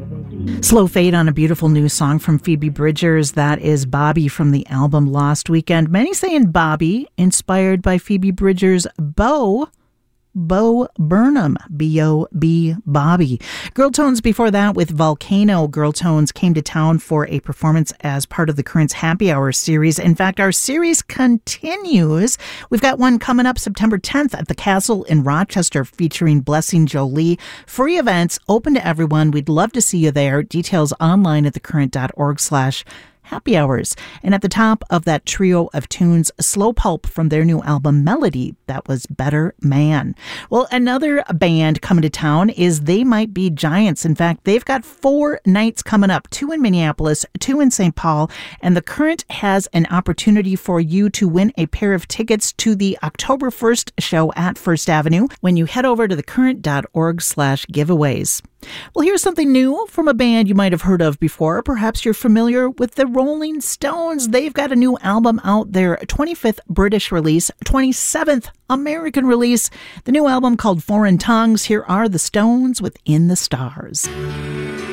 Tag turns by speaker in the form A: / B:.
A: Slow Fade on a beautiful new song from Phoebe Bridgers. That is Bobby from the album Lost Weekend. Many saying Bobby, inspired by Phoebe Bridgers' Bo Burnham, B-O-B, Bobby. Girl Tones before that with Volcano. Girl Tones came to town for a performance as part of the Currents Happy Hour series. In fact, our series continues. We've got one coming up September 10th at the Castle in Rochester featuring Blessing Jolie. Free events, open to everyone. We'd love to see you there. Details online at thecurrent.org/happy hours. And at the top of that trio of tunes, Slow Pulp from their new album Melody. That was Better Man. Well, another band coming to town is They Might Be Giants. In fact, they've got 4 nights coming up, 2 in Minneapolis, 2 in St. Paul, and the Current has an opportunity for you to win a pair of tickets to the October 1st show at First Avenue when you head over to thecurrent.org/giveaways. Well, here's something new from a band you might have heard of before. Perhaps you're familiar with the Rolling Stones. They've got a new album out, their 25th British release, 27th American release. The new album called Foreign Tongues. Here are the Stones with In the Stars.